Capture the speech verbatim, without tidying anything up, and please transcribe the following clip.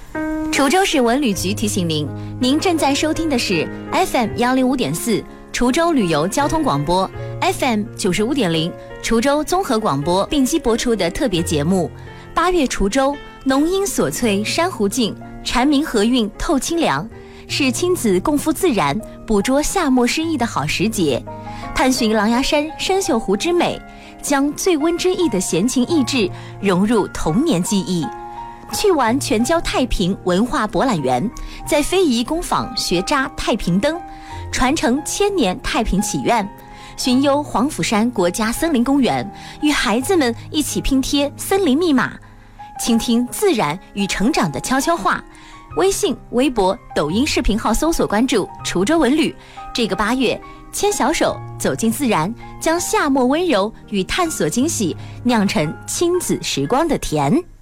滁州市文旅局提醒您，您正在收听的是 F M 一零五点四滁州旅游交通广播 ，F M 九十五点零滁州综合广播并机播出的特别节目。八月滁州，浓荫锁翠珊瑚静，蝉鸣和韵透清凉，是亲子共赴自然、捕捉夏末诗意的好时节。探寻狼牙山生锈湖之美，将醉温之意的闲情逸致融入童年记忆。去玩全椒太平文化博览园，在非遗工坊学扎太平灯，传承千年太平祈愿。寻幽黄甫山国家森林公园，与孩子们一起拼贴森林密码，倾听自然与成长的悄悄话。微信、微博、抖音视频号搜索关注滁州文旅。这个八月，牵小手走进自然，将夏末温柔与探索惊喜酿成亲子时光的甜。